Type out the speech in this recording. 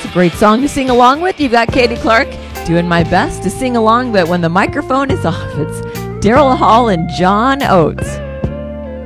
Great song to sing along with. You've got Katie Clark doing my best to sing along, but when the microphone is off, it's Daryl Hall and John Oates.